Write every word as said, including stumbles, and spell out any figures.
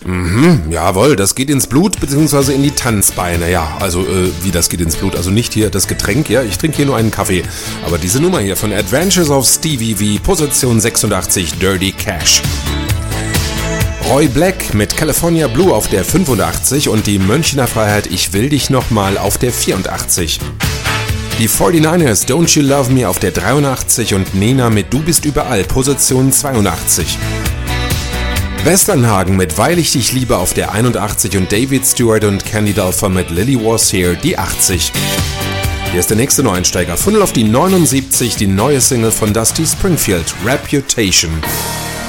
Mhm, jawohl, das geht ins Blut bzw. in die Tanzbeine, ja, also äh, wie das geht ins Blut, also nicht hier das Getränk, ja, ich trinke hier nur einen Kaffee, aber diese Nummer hier von Adventures of Stevie V, Position sechsundachtzig, Dirty Cash. Roy Black mit California Blue auf der fünfundachtzig und die Münchner Freiheit Ich will dich nochmal auf der vierundachtzig. Die forty-niners Don't You Love Me auf der dreiundachtzig und Nena mit Du bist überall, Position zweiundachtzig. Westernhagen mit Weil ich dich liebe auf der einundachtzig und David Stewart und Candy Dulfer mit Lily Was Here die achtzig. Hier ist der nächste Neueinsteiger. Funnel auf die neunundsiebzig, die neue Single von Dusty Springfield, Reputation.